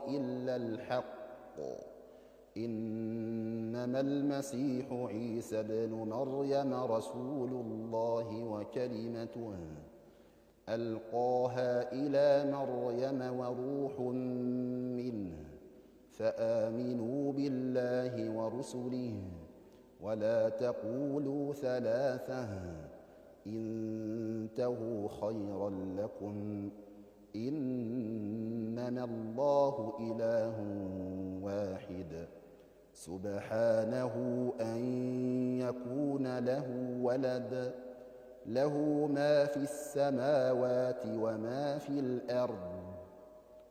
إلا الحق إنما المسيح عيسى ابن مريم رسول الله وكلمته ألقاها إلى مريم وروح منه فآمنوا بالله ورسله ولا تقولوا ثلاثة انتهوا خيرا لكم إنما الله إله واحد سبحانه أن يكون له ولد له ما في السماوات وما في الأرض